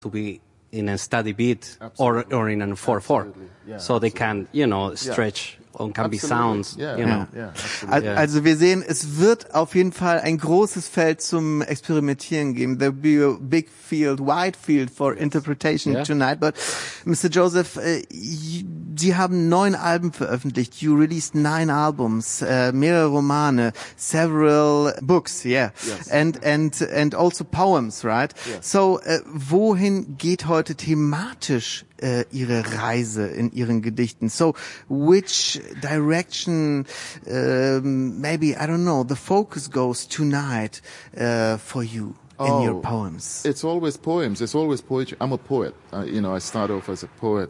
to be in a steady beat or in a 4/4, yeah, so they can stretch and can be sounds. Also wir sehen, es wird auf jeden Fall ein großes Feld zum Experimentieren geben. There will be a big field, wide field for interpretation tonight. But Mr. Joseph, Sie haben 9 Alben veröffentlicht. You released 9 albums, mehrere Romane, several books, and also poems, right? Yes. So, wohin geht heute thematisch Ihre Reise in Ihren Gedichten? So, which direction, maybe, I don't know, the focus goes tonight for you in your poems? It's always poems. It's always poetry. I'm a poet. I start off as a poet.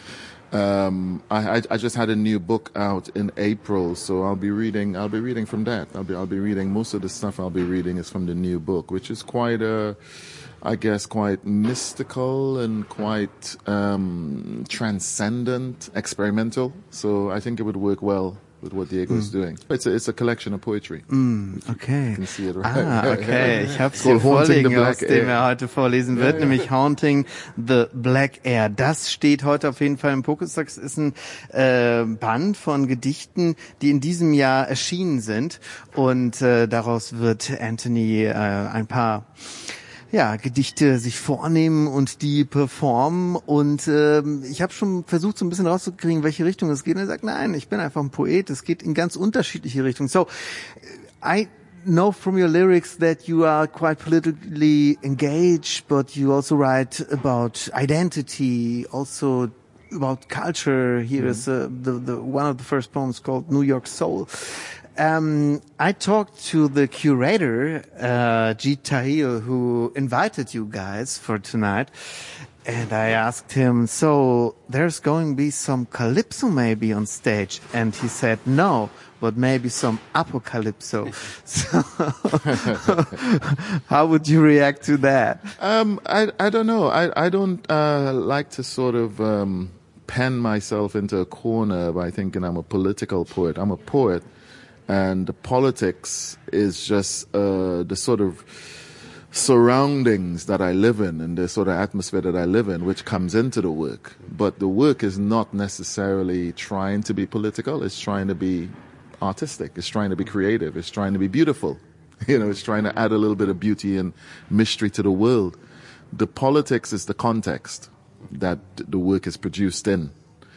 I just had a new book out in April, so I'll be reading from that. I'll be reading most of the stuff I'll be reading is from the new book, which is quite quite mystical and quite transcendent, experimental. So I think it would work well with what Diego's doing. It's a collection of poetry. Okay. You can see it right. Okay. Ich habe es hier vorliegen, aus dem er heute vorlesen wird, nämlich Haunting the Black Air. Das steht heute auf jeden Fall im Pokéstox. Ist ein Band von Gedichten, die in diesem Jahr erschienen sind. Und daraus wird Anthony ein paar Gedichte sich vornehmen und die performen, und ich habe schon versucht, so ein bisschen rauszukriegen, in welche Richtung es geht, und er sagt, nein, ich bin einfach ein Poet, es geht in ganz unterschiedliche Richtungen. So, I know from your lyrics that you are quite politically engaged, but you also write about identity, also about culture. Here is the one of the first poems called New York Soul. I talked to the curator, Jeet Tahil, who invited you guys for tonight, and I asked him, so there's going to be some calypso maybe on stage? And he said, no, but maybe some apocalypso. So how would you react to that? I don't know. I don't like to sort of pen myself into a corner by thinking I'm a political poet. I'm a poet. And the politics is just the sort of surroundings that I live in and the sort of atmosphere that I live in, which comes into the work. But the work is not necessarily trying to be political. It's trying to be artistic. It's trying to be creative. It's trying to be beautiful. It's trying to add a little bit of beauty and mystery to the world. The politics is the context that the work is produced in.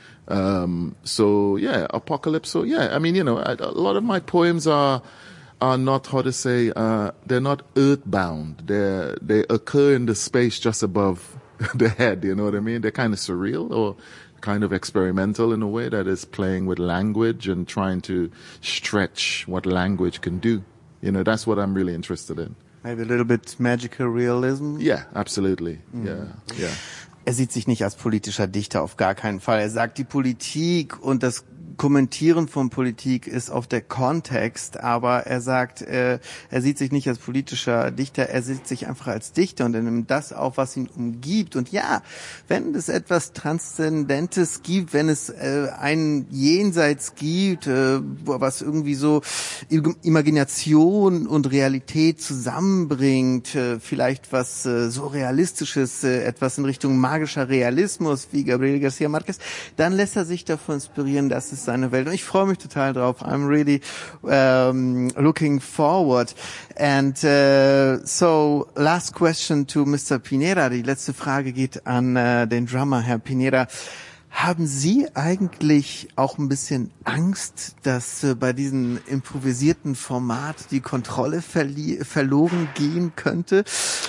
Apocalypse. So yeah, I mean, a lot of my poems are not, how to say, they're not earthbound. They occur in the space just above the head, you know what I mean? They're kind of surreal or kind of experimental in a way that is playing with language and trying to stretch what language can do. That's what I'm really interested in. Maybe a little bit magical realism? Yeah, absolutely. Yeah. Er sieht sich nicht als politischer Dichter, auf gar keinen Fall. Er sagt, die Politik und das Kommentieren von Politik ist auf der Kontext, aber er sagt, er sieht sich nicht als politischer Dichter, er sieht sich einfach als Dichter, und er nimmt das auf, was ihn umgibt. Und ja, wenn es etwas Transzendentes gibt, wenn es ein Jenseits gibt, was irgendwie so Imagination und Realität zusammenbringt, vielleicht was Surrealistisches, etwas in Richtung magischer Realismus wie Gabriel García Márquez, dann lässt er sich davon inspirieren, dass es seine Welt. Und ich freue mich total drauf. I'm really looking forward. And so, last question to Mr. Pineda. Die letzte Frage geht an den Drummer, Herr Pineda. Haben Sie eigentlich auch ein bisschen Angst, dass bei diesem improvisierten Format die Kontrolle verloren gehen könnte?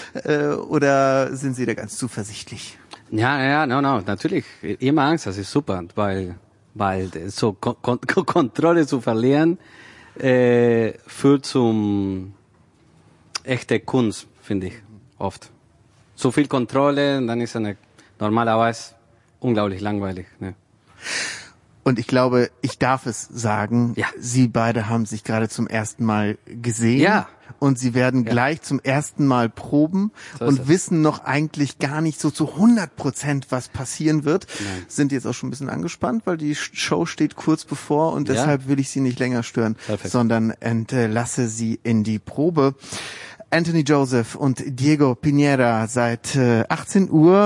Oder sind Sie da ganz zuversichtlich? Ja, no, natürlich. Immer Angst, das ist super, weil so Kontrolle zu verlieren führt zum echte Kunst, finde ich, oft. Zu viel Kontrolle, dann ist eine normalerweise unglaublich langweilig. Ne? Und ich glaube, ich darf es sagen, Sie beide haben sich gerade zum ersten Mal gesehen. Ja. Und Sie werden gleich zum ersten Mal proben und wissen noch eigentlich gar nicht so zu 100%, was passieren wird. Nein. Sind jetzt auch schon ein bisschen angespannt, weil die Show steht kurz bevor, und deshalb will ich Sie nicht länger stören, sondern entlasse Sie in die Probe. Anthony Joseph und Diego Piñera seit 18 Uhr.